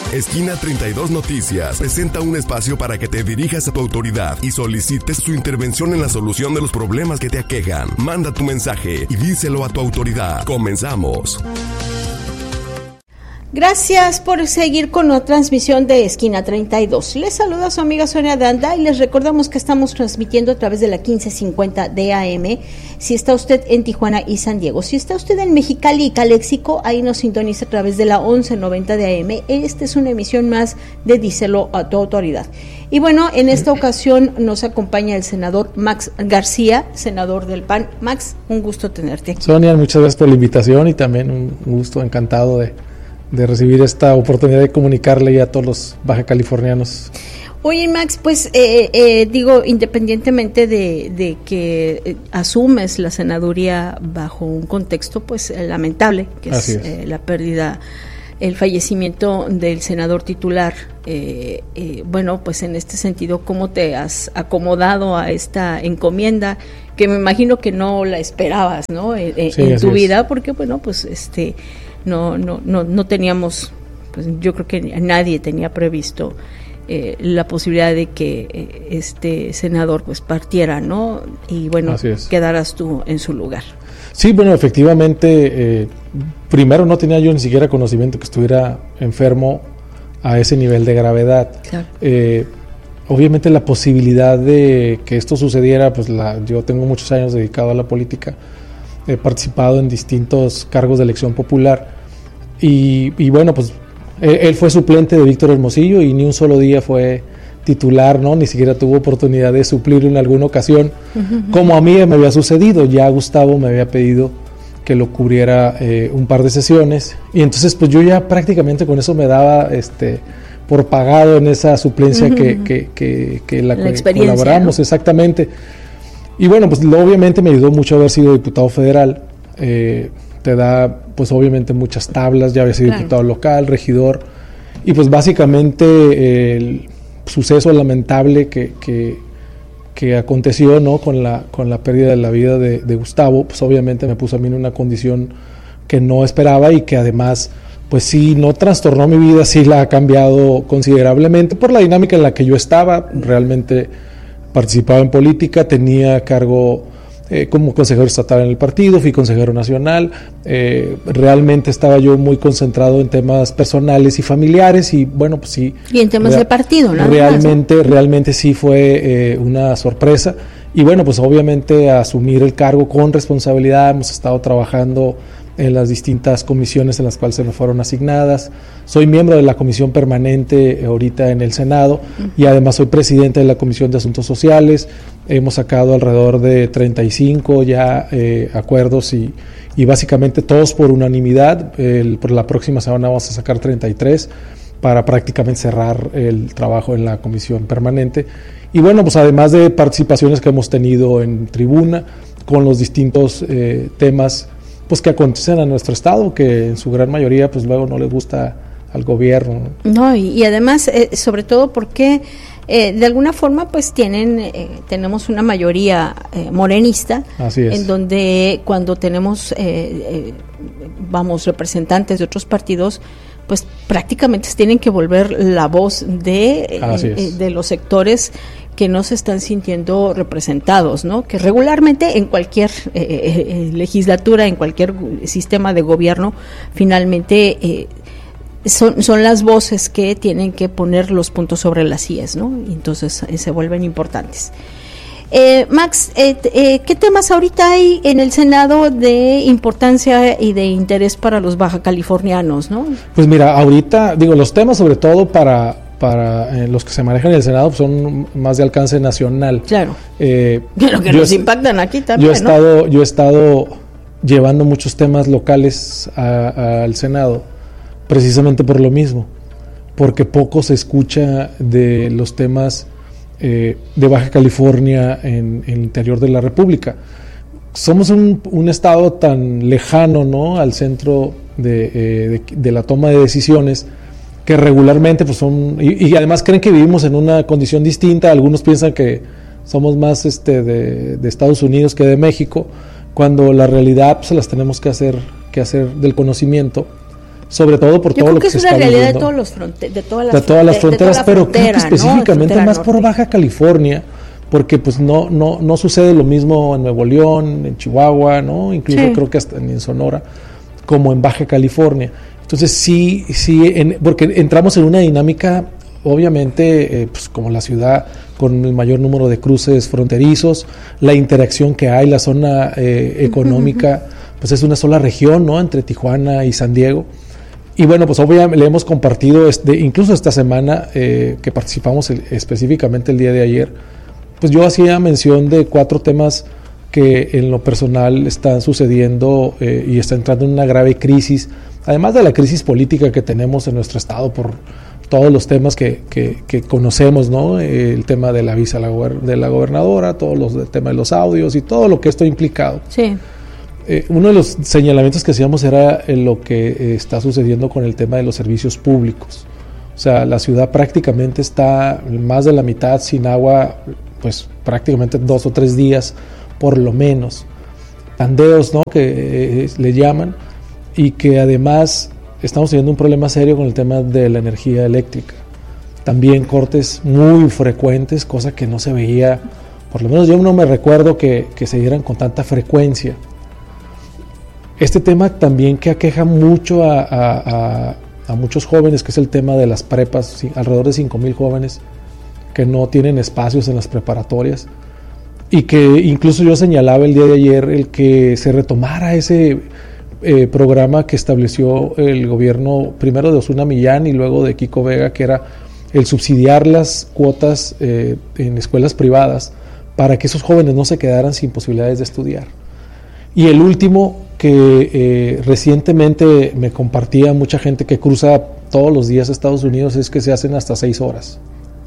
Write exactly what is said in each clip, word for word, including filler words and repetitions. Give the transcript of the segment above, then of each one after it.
Esquina treinta y dos Noticias presenta un espacio para que te dirijas a tu autoridad y solicites su intervención en la solución de los problemas que te aquejan. Manda tu mensaje y díselo a tu autoridad. Comenzamos. Gracias por seguir con la transmisión de Esquina treinta y dos. Les saluda su amiga Sonia Danda y les recordamos que estamos transmitiendo a través de la quince cincuenta D A M. Si está usted en Tijuana y San Diego, si está usted en Mexicali y Calexico, ahí nos sintoniza a través de la once noventa D A M. Esta es una emisión más de Díselo a tu autoridad. Y bueno, en esta ocasión nos acompaña el senador Max García, senador del P A N. Max, un gusto tenerte aquí. Sonia, muchas gracias por la invitación y también un gusto, encantado de de recibir esta oportunidad de comunicarle a todos los baja californianos. Oye, Max, pues eh, eh, digo, independientemente de, de que eh, asumes la senaduría bajo un contexto pues eh, lamentable, que es, es. Eh, la pérdida, el fallecimiento del senador titular, eh, eh, bueno, pues en este sentido, ¿cómo te has acomodado a esta encomienda? Que me imagino que no la esperabas, ¿no? En, sí, en tu vida, es. Porque bueno, pues este... No, no, no, no teníamos, pues yo creo que nadie tenía previsto eh, la posibilidad de que eh, este senador pues partiera, ¿no? Y bueno, quedaras tú en su lugar. Sí, bueno, efectivamente, eh, primero no tenía yo ni siquiera conocimiento que estuviera enfermo a ese nivel de gravedad. Claro. Eh, obviamente la posibilidad de que esto sucediera, pues la, yo tengo muchos años dedicado a la política, he participado en distintos cargos de elección popular y, y bueno, pues él, él fue suplente de Víctor Hermosillo y ni un solo día fue titular, ¿no? Ni siquiera tuvo oportunidad de suplirlo en alguna ocasión, uh-huh. Como a mí me había sucedido. Ya Gustavo me había pedido que lo cubriera eh, un par de sesiones y entonces pues yo ya prácticamente con eso me daba este por pagado en esa suplencia, uh-huh. que, que, que, que la, la colaboramos, ¿no? Exactamente. Y bueno, pues obviamente me ayudó mucho haber sido diputado federal, eh, te da pues obviamente muchas tablas, ya había sido claro. Diputado local, regidor, y pues básicamente eh, el suceso lamentable que, que, que aconteció, ¿no? con la con la pérdida de la vida de, de Gustavo, pues obviamente me puso a mí en una condición que no esperaba y que además pues sí no trastornó mi vida, sí la ha cambiado considerablemente por la dinámica en la que yo estaba. Realmente participaba en política, tenía cargo eh, como consejero estatal en el partido, fui consejero nacional, eh, realmente estaba yo muy concentrado en temas personales y familiares y bueno, pues sí. Y en temas rea- de partido, ¿no? Realmente, más, ¿no? realmente sí fue eh, una sorpresa y bueno, pues obviamente asumir el cargo con responsabilidad, hemos estado trabajando en las distintas comisiones en las cuales se me fueron asignadas. Soy miembro de la comisión permanente ahorita en el Senado uh-huh. y además soy presidente de la Comisión de Asuntos Sociales. Hemos sacado alrededor de treinta y cinco ya eh, acuerdos y, y básicamente todos por unanimidad. El, por la próxima semana vamos a sacar treinta y tres para prácticamente cerrar el trabajo en la comisión permanente. Y bueno, pues además de participaciones que hemos tenido en tribuna con los distintos eh, temas pues que acontecen a nuestro estado, que en su gran mayoría pues luego no les gusta al gobierno. No, y, y además, eh, sobre todo porque eh, de alguna forma pues tienen, eh, tenemos una mayoría eh, morenista. Así es. En donde cuando tenemos, eh, eh, vamos, representantes de otros partidos, pues prácticamente se tienen que volver la voz de, eh, de los sectores que no se están sintiendo representados, ¿no? Que regularmente en cualquier eh, eh, legislatura, en cualquier sistema de gobierno, finalmente eh, son, son las voces que tienen que poner los puntos sobre las íes, ¿no? Y entonces eh, se vuelven importantes. Eh, Max, eh, eh, ¿qué temas ahorita hay en el Senado de importancia y de interés para los baja californianos, no? Pues mira, ahorita, digo, los temas sobre todo para para eh, los que se manejan en el Senado pues son más de alcance nacional. Claro. Eh, Pero que nos impactan aquí también, yo he estado, ¿no? Yo he estado llevando muchos temas locales al Senado precisamente por lo mismo, porque poco se escucha de los temas eh, de Baja California en, en el interior de la República. Somos un, un estado tan lejano, ¿no?, al centro de, eh, de, de la toma de decisiones, que regularmente pues son, y, y además creen que vivimos en una condición distinta. Algunos piensan que somos más este de, de Estados Unidos que de México, cuando la realidad pues las tenemos que hacer, que hacer del conocimiento, sobre todo por Yo todo creo lo que, que es se una está realidad viviendo. de, todos los fronte, de todas las, de todas las fronte, fronteras, de toda la pero frontera, creo que específicamente ¿no? más norte. por Baja California, porque pues no no no sucede lo mismo en Nuevo León, en Chihuahua, no, incluso sí. creo que hasta en Sonora, como en Baja California. Entonces sí sí en, porque entramos en una dinámica, obviamente, eh, pues como la ciudad con el mayor número de cruces fronterizos, la interacción que hay, la zona eh, económica, uh-huh. pues es una sola región, ¿no? Entre Tijuana y San Diego. Y bueno, pues obviamente le hemos compartido, este, incluso esta semana eh, que participamos el, específicamente el día de ayer, pues yo hacía mención de cuatro temas que en lo personal están sucediendo eh, y está entrando en una grave crisis, además de la crisis política que tenemos en nuestro estado por todos los temas que, que, que conocemos, ¿no? Eh, el tema de la visa de la gobernadora, todos los el tema de los audios y todo lo que esto ha implicado. Sí. Eh, uno de los señalamientos que hacíamos era eh, lo que eh, está sucediendo con el tema de los servicios públicos. O sea, la ciudad prácticamente está más de la mitad sin agua, pues prácticamente dos o tres días por lo menos. Tandeos, ¿no? Que eh, le llaman, y que además estamos teniendo un problema serio con el tema de la energía eléctrica. También cortes muy frecuentes, cosa que no se veía, por lo menos yo no me recuerdo que, que se dieran con tanta frecuencia. Este tema también que aqueja mucho a, a, a, a muchos jóvenes, que es el tema de las prepas, sí, alrededor de cinco mil jóvenes que no tienen espacios en las preparatorias, y que incluso yo señalaba el día de ayer el que se retomara ese eh, programa que estableció el gobierno primero de Osuna Millán y luego de Kiko Vega, que era el subsidiar las cuotas eh, en escuelas privadas para que esos jóvenes no se quedaran sin posibilidades de estudiar. Y el último que eh, recientemente me compartía mucha gente que cruza todos los días a Estados Unidos es que se hacen hasta seis horas.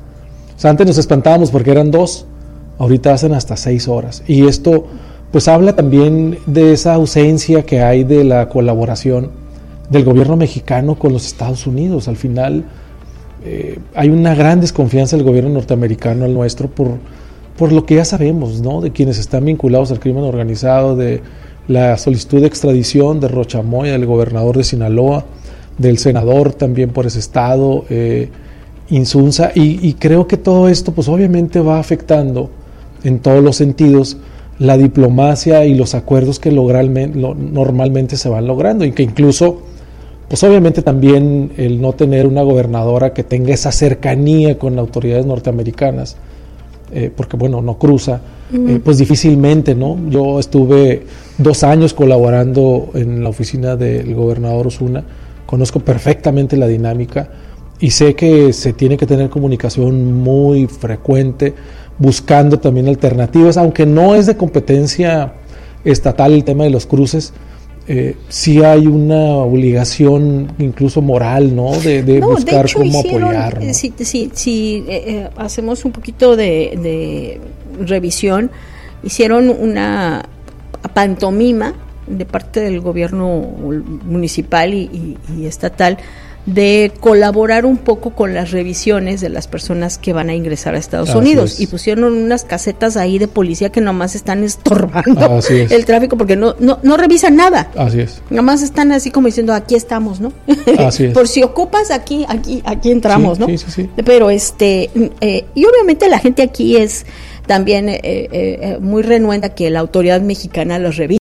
O sea, antes nos espantábamos porque eran dos, ahorita hacen hasta seis horas. Y esto pues habla también de esa ausencia que hay de la colaboración del gobierno mexicano con los Estados Unidos. Al final eh, hay una gran desconfianza del gobierno norteamericano al nuestro por, por lo que ya sabemos, ¿no? De quienes están vinculados al crimen organizado, de la solicitud de extradición de Rocha Moya, del gobernador de Sinaloa, del senador también por ese estado, eh, Insunza, y, y creo que todo esto pues obviamente va afectando en todos los sentidos la diplomacia y los acuerdos que logralmente, lo, normalmente se van logrando, y que incluso pues obviamente también el no tener una gobernadora que tenga esa cercanía con autoridades norteamericanas, eh, porque bueno, no cruza, uh-huh. eh, pues difícilmente, ¿no? Yo estuve dos años colaborando en la oficina del gobernador Osuna, conozco perfectamente la dinámica y sé que se tiene que tener comunicación muy frecuente, buscando también alternativas, aunque no es de competencia estatal el tema de los cruces. Eh, sí hay una obligación incluso moral, ¿no? De, de no, buscar de hecho, cómo hicieron, apoyar, ¿no? Si, si, si eh, hacemos un poquito de, de revisión, hicieron una pantomima de parte del gobierno municipal y, y, y estatal de colaborar un poco con las revisiones de las personas que van a ingresar a Estados Así Unidos es. Y pusieron unas casetas ahí de policía que nomás están estorbando el tráfico porque no, no no revisan nada. Así es. Nomás están así como diciendo aquí estamos, ¿no? Así es. Por si ocupas aquí aquí aquí entramos, sí, ¿no? Sí, sí, sí. Pero este eh, y obviamente la gente aquí es también eh, eh, muy renuente a que la autoridad mexicana los revise.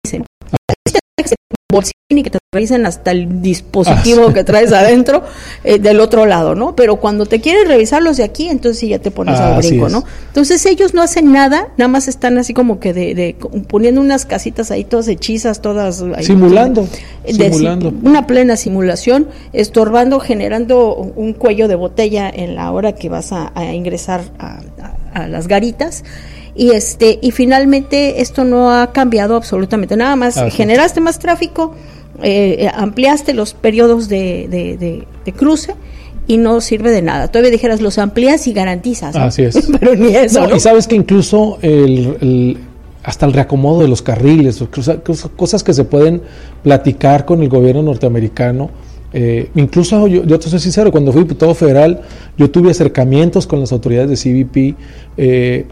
Y que te revisen hasta el dispositivo ah, que traes adentro eh, del otro lado, ¿no? Pero cuando te quieren revisar los de aquí, entonces sí ya te pones ah, al brinco, ¿no? Entonces ellos no hacen nada, nada más están así como que de, de poniendo unas casitas ahí todas hechizas, todas ahí, simulando, de, simulando, una plena simulación, estorbando, generando un cuello de botella en la hora que vas a, a ingresar a, a, a las garitas. Y este y finalmente esto no ha cambiado absolutamente nada más. Así. Generaste más tráfico, eh, ampliaste los periodos de, de, de, de cruce y no sirve de nada. Todavía dijeras, los amplías y garantizas, ¿no? Así es. Pero ni eso. No, ¿no? Y sabes que incluso el, el, hasta el reacomodo de los carriles, cosas que se pueden platicar con el gobierno norteamericano. Eh, incluso yo, yo te soy sincero, cuando fui diputado federal, yo tuve acercamientos con las autoridades de C B P, eh,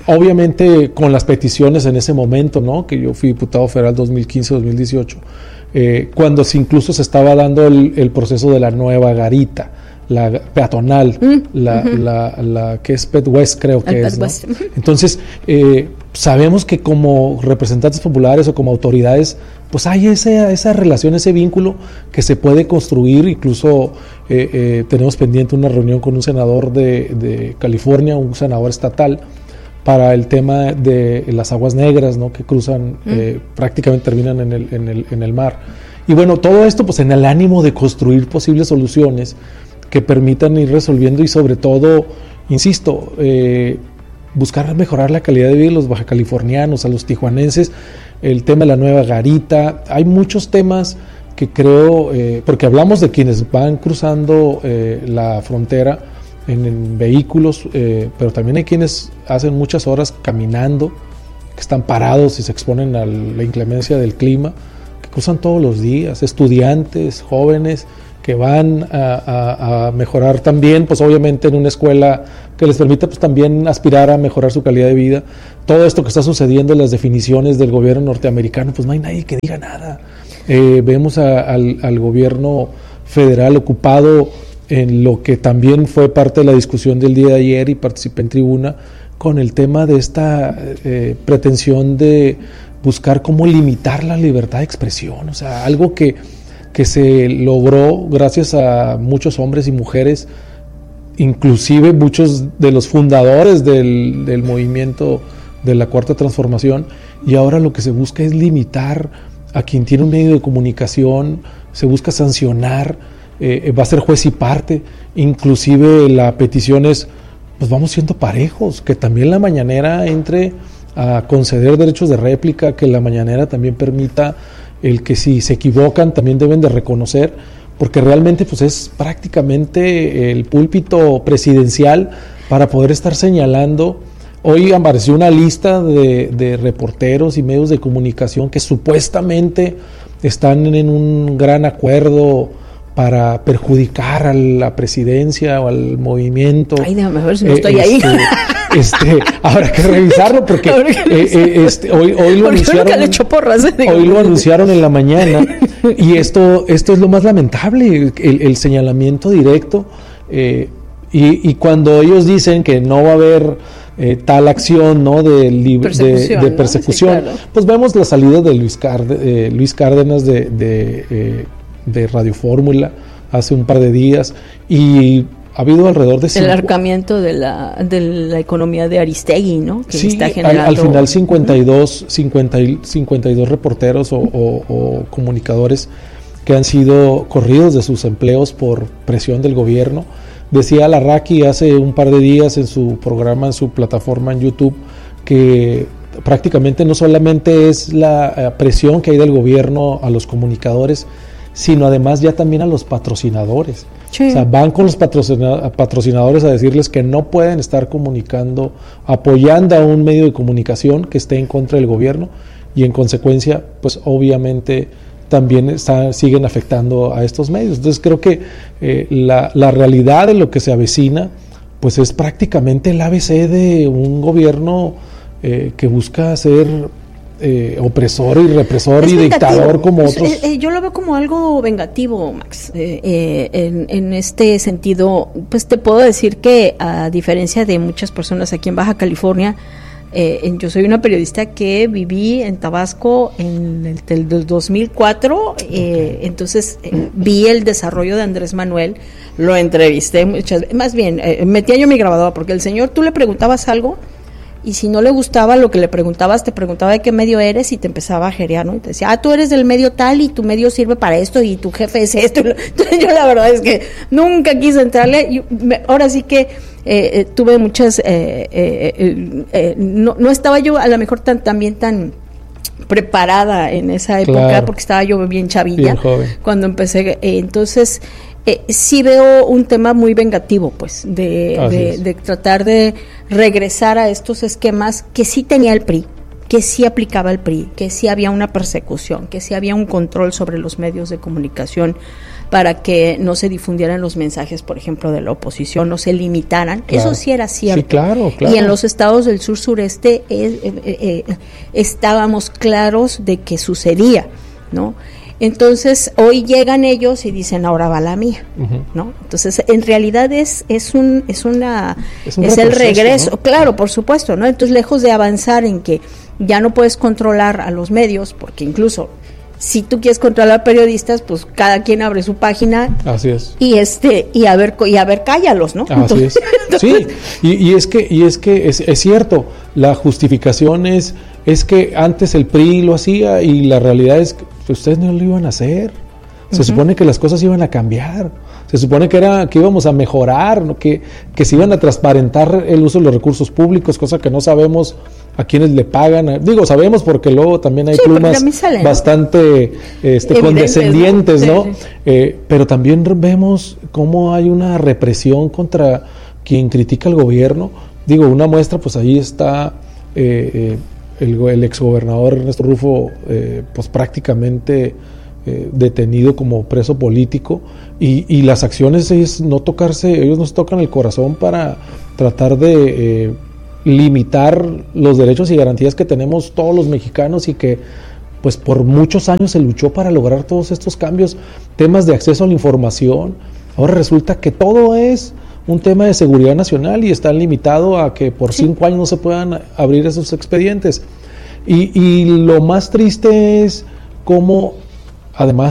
obviamente con las peticiones en ese momento, ¿no? Que yo fui diputado federal dos mil quince a dos mil dieciocho, eh, cuando se incluso se estaba dando el, el proceso de la nueva garita, la peatonal, mm, la, uh-huh. la, la que es Pet West, creo que el es, ¿no? Entonces, eh, sabemos que como representantes populares o como autoridades, pues hay esa, esa relación, ese vínculo que se puede construir. Incluso eh, eh, tenemos pendiente una reunión con un senador de, de California, un senador estatal, para el tema de las aguas negras, ¿no? Que cruzan, mm. eh, prácticamente terminan en el, en el, en el mar. Y bueno, todo esto pues en el ánimo de construir posibles soluciones que permitan ir resolviendo y sobre todo, insisto, eh, buscar mejorar la calidad de vida de los bajacalifornianos, a los tijuanenses, el tema de la nueva garita. Hay muchos temas que creo, eh, porque hablamos de quienes van cruzando eh, la frontera en, en vehículos, eh, pero también hay quienes hacen muchas horas caminando, que están parados y se exponen a la inclemencia del clima, que cruzan todos los días, estudiantes, jóvenes, que van a, a, a mejorar también, pues obviamente en una escuela que les permita pues también aspirar a mejorar su calidad de vida. Todo esto que está sucediendo en las definiciones del gobierno norteamericano, pues no hay nadie que diga nada. Eh, vemos a, al, al gobierno federal ocupado en lo que también fue parte de la discusión del día de ayer y participé en tribuna, con el tema de esta eh, pretensión de buscar cómo limitar la libertad de expresión, o sea, algo que que se logró gracias a muchos hombres y mujeres, inclusive muchos de los fundadores del, del movimiento de la Cuarta Transformación, y ahora lo que se busca es limitar a quien tiene un medio de comunicación, se busca sancionar, eh, va a ser juez y parte, inclusive la petición es, pues vamos siendo parejos, que también la mañanera entre a conceder derechos de réplica, que la mañanera también permita el que si se equivocan también deben de reconocer, porque realmente pues es prácticamente el púlpito presidencial para poder estar señalando. Hoy apareció una lista de, de reporteros y medios de comunicación que supuestamente están en un gran acuerdo para perjudicar a la presidencia o al movimiento. Ay, déjame ver si no estoy eh, ahí. Este, este, habrá que revisarlo porque eh, eh, este, hoy, hoy lo anunciaron. Le echo porras, eh, hoy lo anunciaron en la mañana y esto, esto es lo más lamentable, el, el señalamiento directo. Eh, y, y cuando ellos dicen que no va a haber eh, tal acción, ¿no? de, persecución, de, de persecución, ¿no? Sí, claro. Pues vemos la salida de Luis, Cárdenas, eh, Luis Cárdenas de, de eh, de Radio Fórmula hace un par de días, y ha habido alrededor de el arcamiento de la de la economía de Aristegui, ¿no? Que sí, está generando... al, al final cincuenta y dos, cincuenta, cincuenta y dos reporteros o, o, o comunicadores que han sido corridos de sus empleos por presión del gobierno. Decía Larraqui hace un par de días en su programa, en su plataforma en YouTube, que prácticamente no solamente es la presión que hay del gobierno a los comunicadores, sino además ya también a los patrocinadores. Sí. O sea, van con los patrocina- patrocinadores a decirles que no pueden estar comunicando, apoyando a un medio de comunicación que esté en contra del gobierno, y en consecuencia, pues obviamente también está, siguen afectando a estos medios. Entonces creo que eh, la, la realidad de lo que se avecina, pues es prácticamente el A B C de un gobierno eh, que busca ser Eh, opresor y represor es y vengativo. Dictador como otros. Eh, eh, yo lo veo como algo vengativo, Max. Eh, eh, en, en este sentido, pues te puedo decir que a diferencia de muchas personas aquí en Baja California, eh, yo soy una periodista que viví en Tabasco en el, el dos mil cuatro, eh, okay. entonces eh, vi el desarrollo de Andrés Manuel, lo entrevisté muchas, más bien eh, metía yo mi grabadora, porque el señor, tú le preguntabas algo y si no le gustaba lo que le preguntabas, te preguntaba de qué medio eres y te empezaba a jerear, ¿no? Y te decía, ah, tú eres del medio tal y tu medio sirve para esto y tu jefe es esto. Entonces yo la verdad es que nunca quise entrarle. Yo, me, ahora sí que eh, tuve muchas... Eh, eh, eh, no, no estaba yo a lo mejor tan también tan preparada en esa época, claro, porque estaba yo bien chavilla, bien joven cuando empecé. Eh, entonces... Eh, sí veo un tema muy vengativo, pues, de, de, de tratar de regresar a estos esquemas que sí tenía el P R I, que sí aplicaba el P R I, que sí había una persecución, que sí había un control sobre los medios de comunicación para que no se difundieran los mensajes, por ejemplo, de la oposición, no se limitaran. Claro. Eso sí era cierto. Sí, claro, claro. Y en los estados del sur-sureste eh, eh, eh, estábamos claros de que sucedía, ¿no? Entonces hoy llegan ellos y dicen ahora va la mía, uh-huh. ¿no? Entonces en realidad es es un es una es, un es el regreso, ¿no? Claro, por supuesto, ¿no? Entonces lejos de avanzar en que ya no puedes controlar a los medios, porque incluso si tú quieres controlar periodistas, pues cada quien abre su página. Así es. Y este y a ver y a ver cállalos, ¿no? Así entonces, es. Sí, y, y es que y es que es, es cierto, la justificación es es que antes el P R I lo hacía y la realidad es que ustedes no lo iban a hacer. Se uh-huh. supone que las cosas iban a cambiar. Se supone que era que íbamos a mejorar, ¿no? que que se iban a transparentar el uso de los recursos públicos, cosa que no sabemos a quienes le pagan. Digo, sabemos porque luego también hay sí, plumas sale, bastante este, condescendientes, ¿no? Sí, sí. Eh, pero también vemos cómo hay una represión contra quien critica al gobierno. Digo, una muestra, pues ahí está eh, eh, el, el exgobernador Ernesto Rufo, eh, pues prácticamente eh, detenido como preso político, y, y las acciones es no tocarse, ellos nos tocan el corazón para tratar de eh, limitar los derechos y garantías que tenemos todos los mexicanos, y que pues por muchos años se luchó para lograr todos estos cambios, temas de acceso a la información. Ahora resulta que todo es un tema de seguridad nacional y está limitado a que por sí. cinco años no se puedan abrir esos expedientes. Y, y lo más triste es cómo, además,